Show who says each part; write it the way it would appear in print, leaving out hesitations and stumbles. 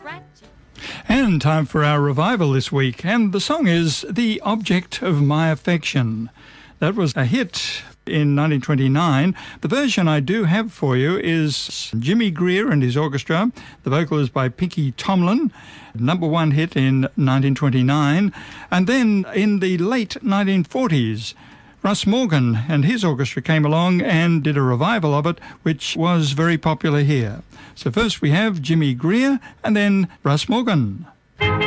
Speaker 1: And time for our revival this week, and the song is The Object of My Affection. That was a hit in 1929. The version I do have for you is Jimmy Greer and his orchestra. The vocal is by Pinky Tomlin, number one hit in 1929. And then in the late 1940s, Russ Morgan and his orchestra came along and did a revival of it, which was very popular here. So first we have Jimmy Greer and then Russ Morgan.